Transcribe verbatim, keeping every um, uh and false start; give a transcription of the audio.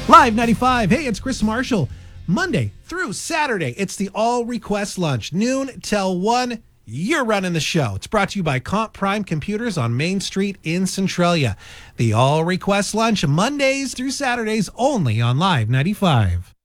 Live ninety-five. Hey, it's Chris Marshall. Monday through Saturday, it's the All Request Lunch, noon till one. You're running the show. It's brought to you by Comp Prime Computers on Main Street in Centralia. The All Request Lunch, Mondays through Saturdays, only on Live ninety-five.